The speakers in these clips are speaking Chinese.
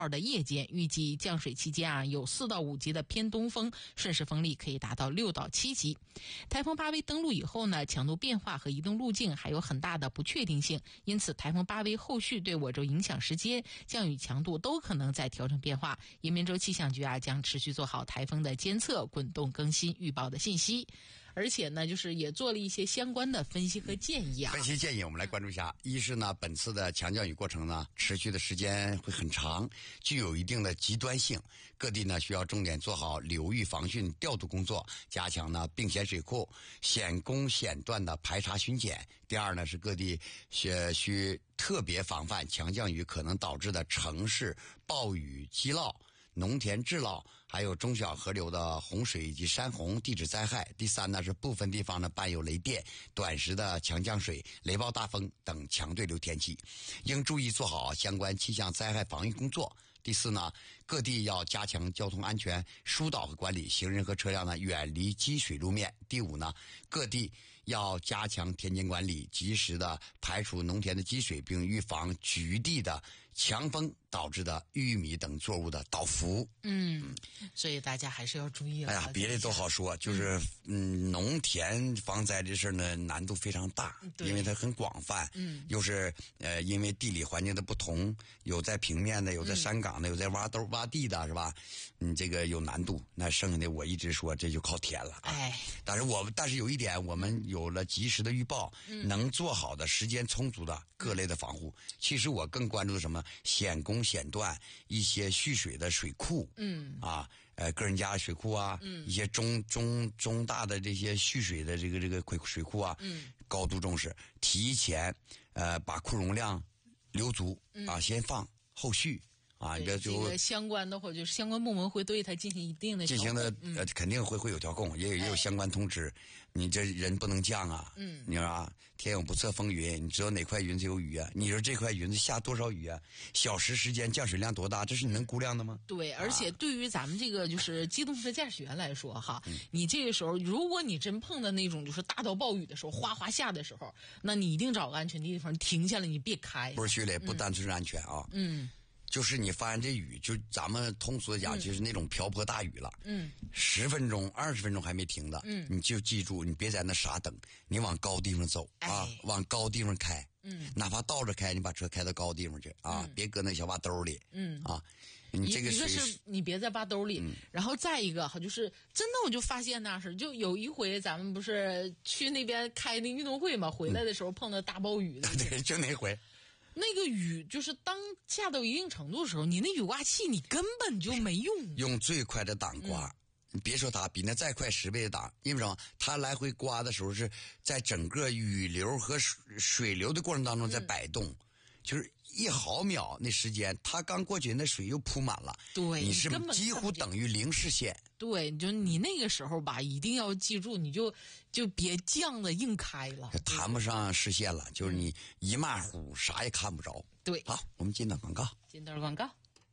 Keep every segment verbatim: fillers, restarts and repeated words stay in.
号的夜间，预计降水期间啊有四到五级的偏东风，顺时风力可以达到六到七级。台风巴威登陆以后呢，强度变化和移动路径还有很大的不确定性，因此台风巴威后续对我州影响时间、降雨强度都可能在调整变化。延边州气象局啊将持续做好台风的监测、滚动更新预报的信息。而且呢，就是也做了一些相关的分析和建议啊。 分析建议我们来关注一下。一是呢，本次的强降雨过程呢，持续的时间会很长，具有一定的极端性。各地呢需要重点做好流域防汛调度工作，加强呢并险水库、险工险段的排查巡检。第二呢，是各地需需特别防范强降雨可能导致的城市暴雨积涝、农田滞涝，还有中小河流的洪水以及山洪、地质灾害。第三呢，是部分地方呢伴有雷电、短时的强降水、雷暴大风等强对流天气，应注意做好相关气象灾害防御工作。第四呢，各地要加强交通安全疏导和管理，行人和车辆呢远离积水路面。第五呢，各地要加强田间管理，及时的排除农田的积水，并预防局地的强风导致的玉米等作物的倒伏。 嗯，所以大家还是要注意了。 哎呀，别的都好说，就是嗯，农田防灾这事儿呢难度非常大，因为它很广泛，嗯，又是呃因为地理环境的不同，有在平面的，有在山岗的，有在挖兜挖地的，是吧？嗯，这个有难度。那剩下的我一直说这就靠天了。 哎， 但是我但是有一点，我们有了及时的预报，嗯、能做好的时间充足的各类的防护。其实我更关注什么？险工险段一些蓄水的水库，嗯啊，呃，个人家水库啊，嗯，一些中中中大的这些蓄水的这个这个水水库啊，嗯，高度重视，提前呃把库容量留足啊，嗯、先放后续。啊， 这就这个相关的或者就是相关部门会对它进行一定的进行的呃，肯定会会有调控，也有也有相关通知。你这人不能降啊，嗯，你说啊，天有不测风云，你知道哪块云子有雨啊？你说这块云子下多少雨啊？小时时间降水量多大？这是你能估量的吗？ 对，而且对于咱们这个就是机动车驾驶员来说哈，嗯、你这个时候如果你真碰到那种就是大到暴雨的时候，哗哗下的时候，那你一定找个安全的地方停下来，你别开。 不是徐磊，不单纯是安全啊， 嗯。 就是你发现这雨，就咱们通俗的讲，就是那种瓢泼大雨了。嗯，十分钟、二十分钟还没停的，嗯，你就记住，你别在那傻等，你往高地方走啊，哎、往高地方开。嗯，哪怕倒着开，你把车开到高地方去啊，嗯、别搁那小挖兜里。嗯啊，你这个一个是你别在挖兜里，嗯、然后再一个哈，就是真的我就发现那是，就有一回咱们不是去那边开那运动会嘛，回来的时候碰到大暴雨的。 嗯、对，就那回。 那个雨就是当下到一定程度的时候，你那雨刮器你根本就没用。 用最快的档刮，嗯、你别说它比那再快十倍的档，因为什么？它来回刮的时候是在整个雨流和水水流的过程当中在摆动，嗯、就是一毫秒那时间，它刚过去那水又铺满了， 对， 你是几乎等于零视线。 对，就你那个时候吧，一定要记住，你就就别犟的硬开了， 谈不上视线了，就是你一马虎，啥也看不着。 对， 好，我们进段广告。 进段广告。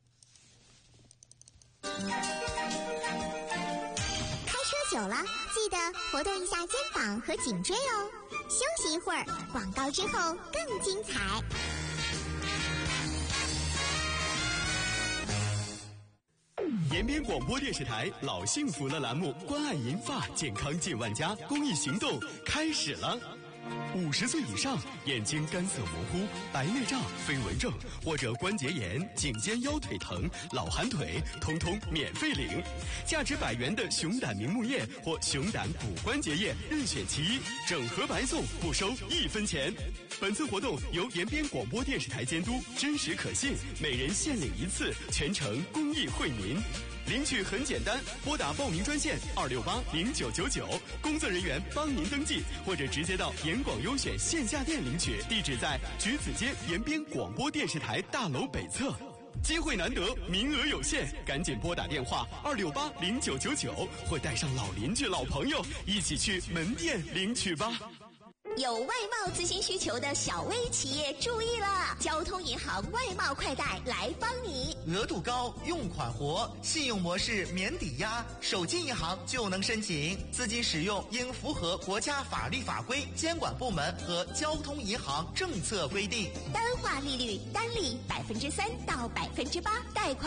开车久了，记得活动一下肩膀和颈椎哦。休息一会儿，广告之后更精彩。 延边广播电视台老幸福了栏目，关爱银发健康近万家公益行动开始了。五十岁以上眼睛干涩模糊、白内障、飞蚊症或者关节炎、颈肩腰腿疼、老寒腿，通通免费领。价值百元的熊胆明目液或熊胆骨关节液任选其一，整盒白送，不收一分钱。本次活动由延边广播电视台监督，真实可信，每人限领一次，全程公益惠民。领取很简单，拨打报名专线二六八零九九九，工作人员帮您登记，或者直接到延广优选线下店领取，地址在橘子街延边广播电视台大楼北侧。机会难得，名额有限，赶紧拨打电话二六八零九九九，或带上老邻居、老朋友一起去门店领取吧。 有外贸资金需求的小微企业注意了，交通银行外贸快贷来帮你。 额度高，用款活，信用模式免抵押，手机银行就能申请。资金使用应符合国家法律法规、监管部门和交通银行政策规定。 单化利率单利百分之三到百分之八，贷款